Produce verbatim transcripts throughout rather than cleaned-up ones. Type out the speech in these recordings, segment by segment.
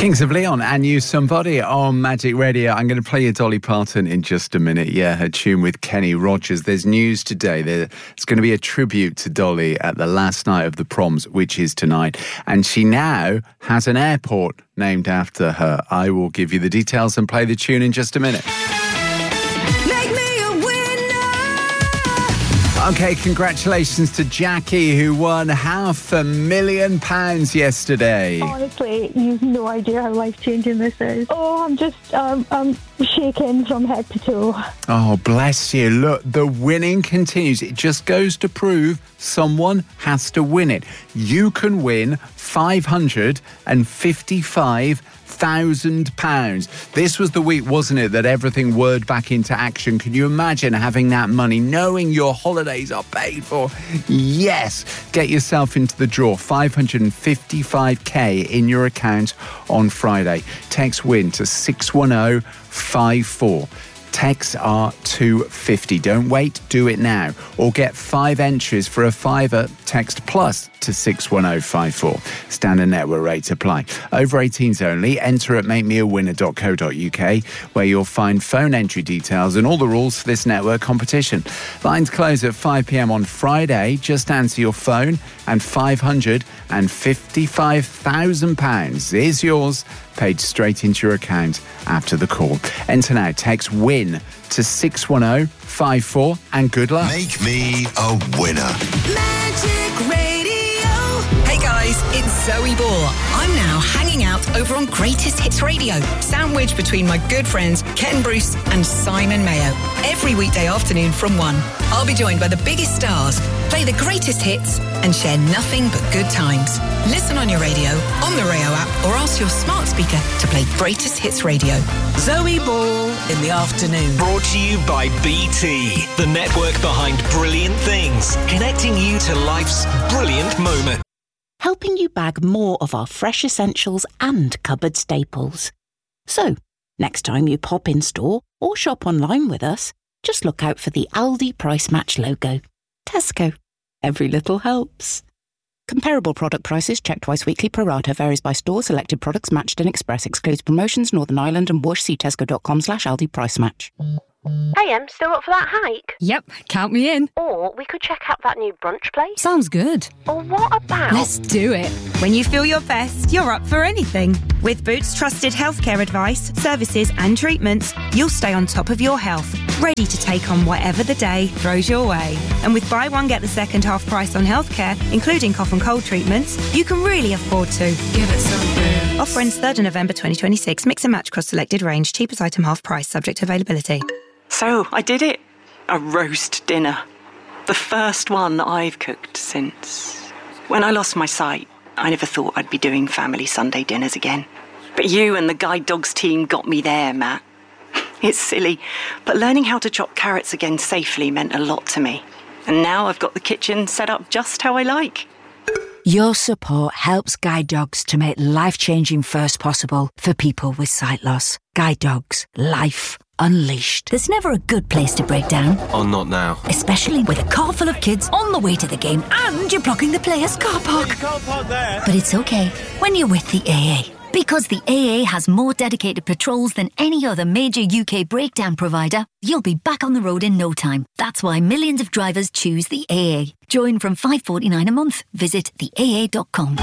Kings of Leon and You Somebody on Magic Radio. I'm going to play you Dolly Parton in just a minute. Yeah, her tune with Kenny Rogers. There's news today. There's going to be a tribute to Dolly at the last night of the proms, which is tonight. And she now has an airport named after her. I will give you the details and play the tune in just a minute. Okay, congratulations to Jackie, who won half a million pounds yesterday. Honestly, you've no idea how life-changing this is. Oh, I'm just, um, I'm shaking from head to toe. Oh, bless you. Look, the winning continues. It just goes to prove someone has to win it. You can win five hundred fifty-five thousand pounds. This was the week, wasn't it, that everything whirred back into action. Can you imagine having that money, knowing your holidays are paid for? Yes. Get yourself into the draw. five hundred fifty-five k in your account on Friday. Text WIN to six one zero five four. Texts are two fifty. Don't wait, do it now. Or get five entries for a fiver. Text plus to six one zero five four. Standard network rates apply. Over eighteens only. Enter at make me a winner dot co dot uk, where you'll find phone entry details and all the rules for this network competition. Lines close at five p.m. on Friday. Just answer your phone and five hundred fifty-five thousand pounds is yours, paid straight into your account after the call. Enter now. Text WIN to six one zero five four and good luck. Make me a winner. Magic Radio. Hey guys, it's Zoe Ball. I'm now hanging out over on Greatest Hits Radio, sandwiched between my good friends Ken Bruce and Simon Mayo. Every weekday afternoon from one, I'll be joined by the biggest stars, play the greatest hits and share nothing but good times. Listen on your radio, on the Rayo app, or ask your smart speaker to play Greatest Hits Radio. Zoe Ball in the afternoon. Brought to you by B T, the network behind brilliant things, connecting you to life's brilliant moment. Helping you bag more of our fresh essentials and cupboard staples. So, next time you pop in store or shop online with us, just look out for the Aldi Price Match logo. Tesco. Every little helps. Comparable product prices checked twice weekly. Pro rata varies by store. Selected products matched in Express. Excludes promotions. Northern Ireland and Whoosh. See tesco.com slash Aldi Price Match. Hey, Em, still up for that hike? Yep, count me in. Or we could check out that new brunch place. Sounds good. Or what about... Let's do it. When you feel your best, you're up for anything. With Boots trusted healthcare advice, services and treatments, you'll stay on top of your health, ready to take on whatever the day throws your way. And with buy one, get the second half price on healthcare, including cough and cold treatments, you can really afford to. Give it some Boots. Offer ends third of November twenty twenty-six. Mix and match across selected range. Cheapest item half price, subject to availability. So, I did it. A roast dinner. The first one that I've cooked since... When I lost my sight, I never thought I'd be doing family Sunday dinners again. But you and the Guide Dogs team got me there, Matt. It's silly, but learning how to chop carrots again safely meant a lot to me. And now I've got the kitchen set up just how I like. Your support helps Guide Dogs to make life-changing first possible for people with sight loss. Guide Dogs. Life unleashed. There's never a good place to break down. Oh, not now. Especially with a car full of kids on the way to the game and you're blocking the players' car park. You can't park there. But it's okay when you're with the A A. Because the A A has more dedicated patrols than any other major U K breakdown provider, you'll be back on the road in no time. That's why millions of drivers choose the A A. Join from five pounds forty-nine a month. Visit the A A dot com.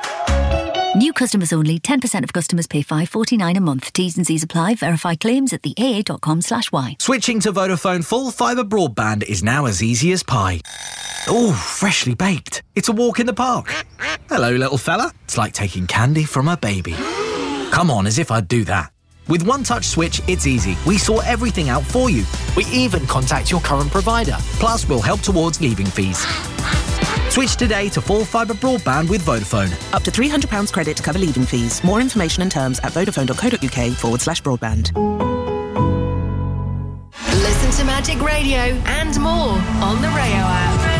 New customers only. ten percent of customers pay five pounds forty-nine a month. T's and C's apply. Verify claims at the A A dot com slash Y. Switching to Vodafone full fibre broadband is now as easy as pie. Oh, freshly baked. It's a walk in the park. Hello, little fella. It's like taking candy from a baby. Come on, as if I'd do that. With One Touch Switch, it's easy. We sort everything out for you. We even contact your current provider. Plus, we'll help towards leaving fees. Switch today to full fibre broadband with Vodafone. Up to three hundred pounds credit to cover leaving fees. More information and terms at vodafone.co.uk forward slash broadband. Listen to Magic Radio and more on the Rayo app.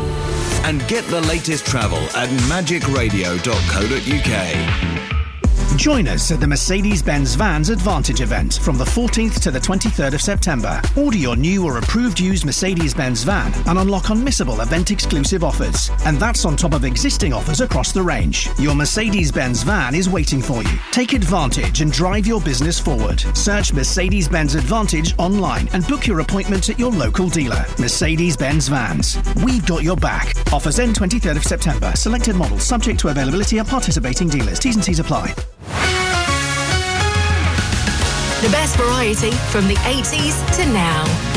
And get the latest travel at magic radio dot co dot uk. Join us at the Mercedes-Benz Vans Advantage event from the fourteenth to the twenty-third of September. Order your new or approved used Mercedes-Benz van and unlock unmissable event-exclusive offers. And that's on top of existing offers across the range. Your Mercedes-Benz van is waiting for you. Take advantage and drive your business forward. Search Mercedes-Benz Advantage online and book your appointment at your local dealer. Mercedes-Benz Vans. We've got your back. Offers end twenty-third of September. Selected models subject to availability at participating dealers. T's and C's apply. The best variety from the eighties to now.